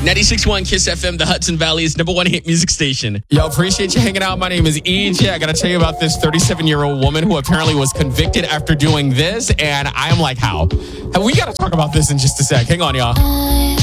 96.1 Kiss FM, the Hudson Valley's number one hit music station. Yo, appreciate you hanging out. My name is EJ. I got to tell you about this 37-year-old woman who apparently was convicted after doing this. And I'm like, how? We got to talk about this in just a sec. Hang on, y'all.